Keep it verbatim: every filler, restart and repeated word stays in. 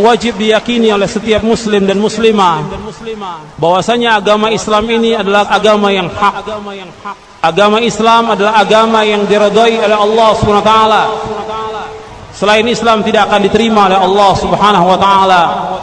wajib diyakini oleh setiap muslim dan muslimah bahwasanya agama Islam ini adalah agama yang hak. Agama Islam adalah agama yang diridhai oleh Allah Subhanahu wa taala. Selain Islam tidak akan diterima oleh Allah Subhanahu wa taala.